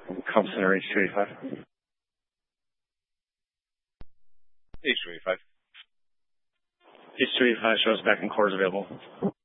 Compass Center H285. H285. H285 shows back in cores available.